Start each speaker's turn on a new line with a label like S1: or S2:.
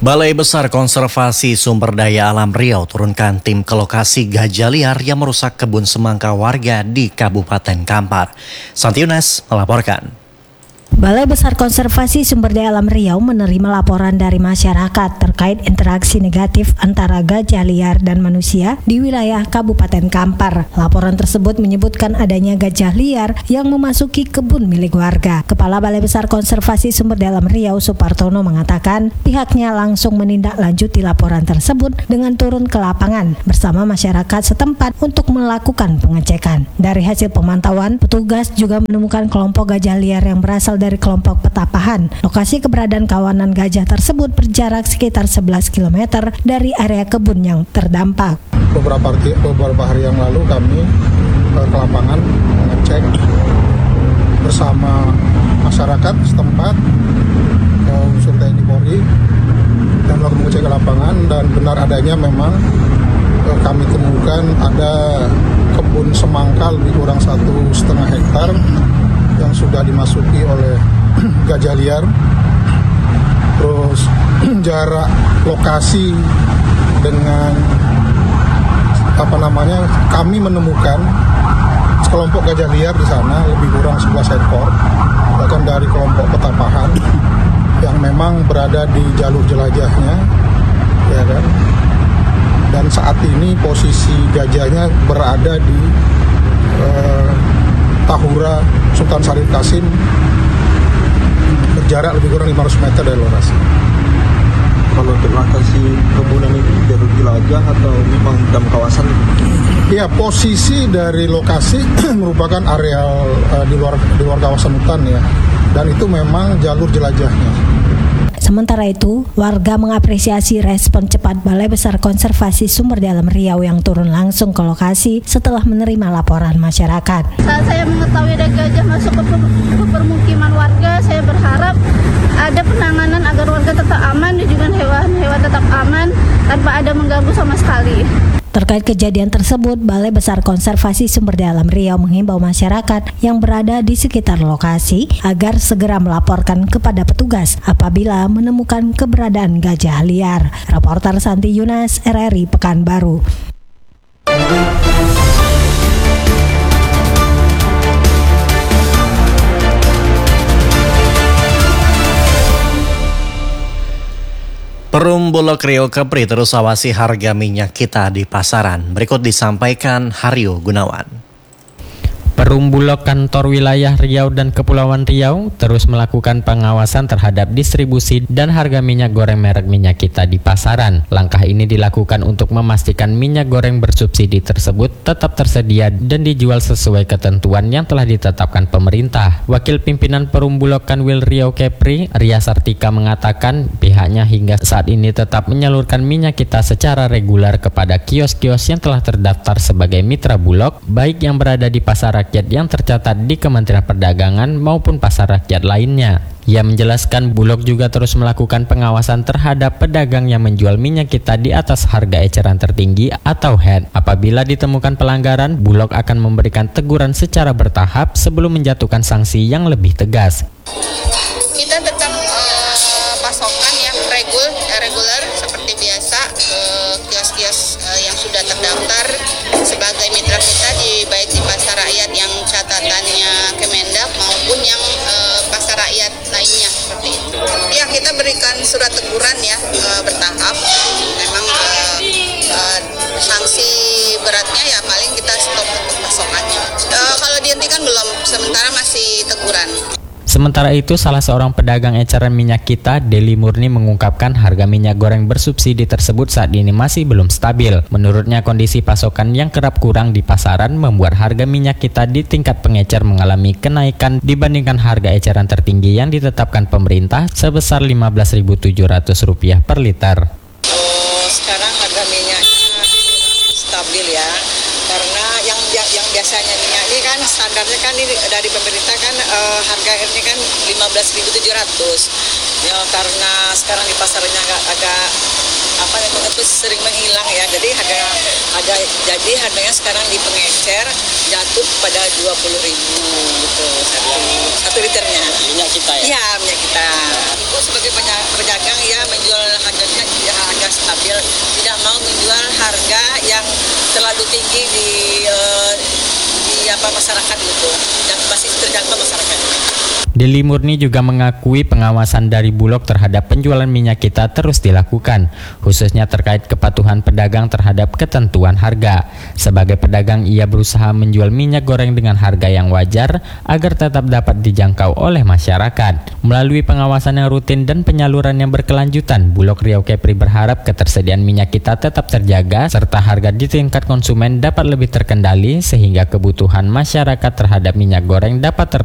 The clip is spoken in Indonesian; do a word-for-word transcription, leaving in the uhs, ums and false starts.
S1: Balai Besar Konservasi Sumber Daya Alam Riau turunkan tim ke lokasi gajah liar yang merusak kebun semangka warga di Kabupaten Kampar. Santi Yunas melaporkan.
S2: Balai Besar Konservasi Sumber Daya Alam Riau menerima laporan dari masyarakat terkait interaksi negatif antara gajah liar dan manusia di wilayah Kabupaten Kampar. Laporan tersebut menyebutkan adanya gajah liar yang memasuki kebun milik warga. Kepala Balai Besar Konservasi Sumber Daya Alam Riau, Supartono, mengatakan pihaknya langsung menindaklanjuti laporan tersebut dengan turun ke lapangan bersama masyarakat setempat untuk melakukan pengecekan. Dari hasil pemantauan, petugas juga menemukan kelompok gajah liar yang berasal dari kelompok Petapahan. Lokasi keberadaan kawanan gajah tersebut berjarak sekitar sebelas kilometer dari area kebun yang terdampak.
S3: Beberapa hari, beberapa hari yang lalu kami ke lapangan mengecek bersama masyarakat setempat, unsur T N I Polri, dan melakukan mengecek ke lapangan, dan benar adanya memang kami temukan ada kebun semangka lebih kurang satu setengah hektar yang sudah dimasuki oleh gajah liar. Terus jarak lokasi dengan apa namanya kami menemukan sekelompok gajah liar di sana lebih kurang sebelas ekor, bahkan dari kelompok Petapahan yang memang berada di jalur jelajahnya, ya kan. Dan saat ini posisi gajahnya berada di eh, Tahura Sultan Syarif Qasim, berjarak lebih kurang lima ratus meter dari lokasi.
S4: Kalau untuk lokasi kebunan itu jalur jelajah atau memang dalam kawasan?
S3: Ya, posisi dari lokasi merupakan areal uh, di luar di luar kawasan hutan ya, dan itu memang jalur jelajahnya.
S2: Sementara itu, warga mengapresiasi respon cepat Balai Besar Konservasi Sumber Daya Alam Riau yang turun langsung ke lokasi setelah menerima laporan masyarakat.
S5: Saat saya mengetahui ada gajah masuk ke, ke permukiman warga, saya berharap ada penanganan agar warga tetap aman dan juga hewan-hewan tetap aman tanpa ada mengganggu sama sekali.
S2: Terkait kejadian tersebut, Balai Besar Konservasi Sumber Daya Alam Riau menghimbau masyarakat yang berada di sekitar lokasi agar segera melaporkan kepada petugas apabila menemukan keberadaan gajah liar. Reporter Santi Yunas, R R I Pekanbaru.
S1: Perum Bulog Riau Kepri terus awasi harga minyak kita di pasaran. Berikut disampaikan Haryo Gunawan.
S6: Perum Bulog Kantor Wilayah Riau dan Kepulauan Riau terus melakukan pengawasan terhadap distribusi dan harga minyak goreng merek minyak kita di pasaran. Langkah ini dilakukan untuk memastikan minyak goreng bersubsidi tersebut tetap tersedia dan dijual sesuai ketentuan yang telah ditetapkan pemerintah. Wakil Pimpinan Perum Bulog Kanwil Riau Kepri, Ria Sartika, mengatakan pihaknya hingga saat ini tetap menyalurkan minyak kita secara reguler kepada kios-kios yang telah terdaftar sebagai mitra Bulog, baik yang berada di pasar rakyat yang tercatat di Kementerian Perdagangan maupun pasar rakyat lainnya. Ia menjelaskan Bulog juga terus melakukan pengawasan terhadap pedagang yang menjual minyak kita di atas harga eceran tertinggi atau H E D. Apabila ditemukan pelanggaran, Bulog akan memberikan teguran secara bertahap sebelum menjatuhkan sanksi yang lebih tegas.
S7: Kita tetap uh, pasokan yang regul, reguler seperti biasa ke kios-kios uh, yang sudah terdaftar sebagai mitra kita di baik di pasar rakyat yang catatannya Kemendak maupun yang uh, pasar rakyat lainnya seperti itu. Ya, kita berikan surat teguran ya uh, bertahap. Memang uh, uh, sanksi beratnya ya paling kita stop untuk pasokannya. Uh, kalau dihentikan belum, sementara masih teguran.
S6: Sementara itu, salah seorang pedagang eceran minyak kita, Deli Murni, mengungkapkan harga minyak goreng bersubsidi tersebut saat ini masih belum stabil. Menurutnya, kondisi pasokan yang kerap kurang di pasaran membuat harga minyak kita di tingkat pengecer mengalami kenaikan dibandingkan harga eceran tertinggi yang ditetapkan pemerintah sebesar lima belas ribu tujuh ratus rupiah per liter.
S8: Oh, sekarang harga minyaknya stabil ya. Karena yang yang biasanya minyak ini kan standarnya kan ini dari pemerintah kan uh, harga ini kan lima belas ribu tujuh ratus. Ya, karena sekarang di pasarnya agak agak apa namanya itu sering menghilang ya. Jadi harga harga jadi harganya sekarang di pengecer jatuh pada dua puluh ribu gitu satu, satu liternya.
S4: Minyak kita ya?
S8: Iya, minyak kita. Ibu sebagai pedagang ya menjual harganya terlalu tinggi di uh, di apa masyarakat gitu, dan masih terjangkau masyarakat.
S6: Deli Murni juga mengakui pengawasan dari Bulog terhadap penjualan minyak kita terus dilakukan, khususnya terkait kepatuhan pedagang terhadap ketentuan harga. Sebagai pedagang, ia berusaha menjual minyak goreng dengan harga yang wajar agar tetap dapat dijangkau oleh masyarakat. Melalui pengawasan yang rutin dan penyaluran yang berkelanjutan, Bulog Riau Kepri berharap ketersediaan minyak kita tetap terjaga serta harga di tingkat konsumen dapat lebih terkendali sehingga kebutuhan masyarakat terhadap minyak goreng dapat ter